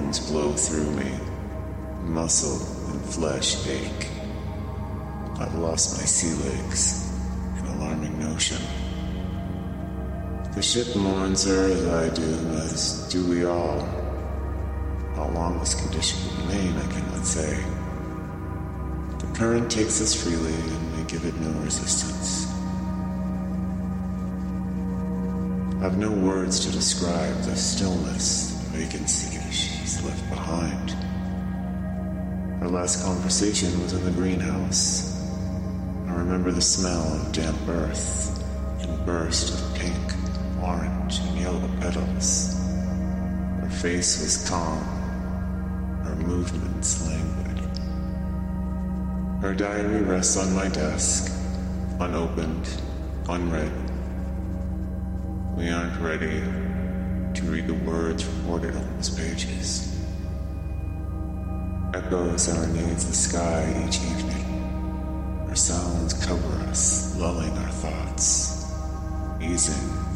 winds blow through me. Muscle and flesh ache. I've lost my sea legs. An alarming notion. The ship mourns her as I do, as do we all. How long this condition will remain, I cannot say. The current takes us freely, and we give it no resistance. I've no words to describe the stillness, the vacancy she's left behind. Our last conversation was in the greenhouse. I remember the smell of damp earth and burst of pink, orange, and yellow petals. Her face was calm, her movements languid. Her diary rests on my desk, unopened, unread. We aren't ready to read the words recorded on those pages. Echoes serenades the sky each evening. Her sounds cover us, lulling our thoughts, easing